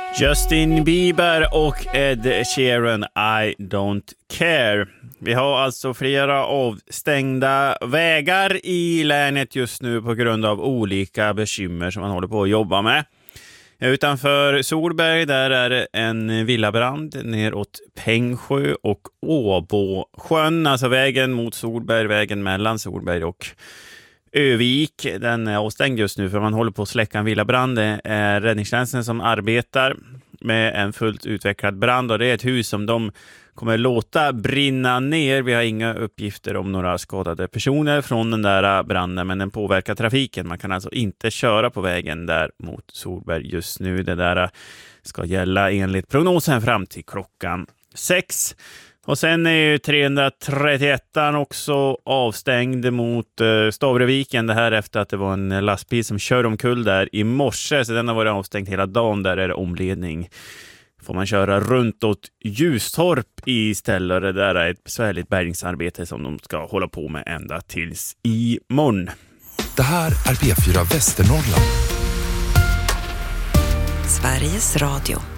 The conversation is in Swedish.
Justin Bieber och Ed Sheeran, I don't care. Vi har alltså flera avstängda vägar i länet just nu på grund av olika bekymmer som man håller på att jobba med. Utanför Solberg där är det en villabrand neråt Pengsjö och Åbåsjön. Alltså vägen mot Solberg, vägen mellan Solberg och Övik. Den är avstängd just nu för man håller på att släcka en villabrand. Det är räddningstjänsten som arbetar med en fullt utvecklad brand och det är ett hus som de kommer låta brinna ner. Vi har inga uppgifter om några skadade personer från den där branden, men den påverkar trafiken. Man kan alltså inte köra på vägen där mot Solberg just nu. Det där ska gälla enligt prognosen fram till klockan 6. Och sen är ju 331an också avstängd mot Stavreviken. Det här efter att det var en lastbil som kör omkull där i morse. Så den har varit avstängd hela dagen. Där är det omledning. Får man köra runt åt Ljustorp istället. Det där är ett besvärligt bärgningsarbete som de ska hålla på med ända tills imorgon. Det här är P4 Västernorrland. Sveriges Radio.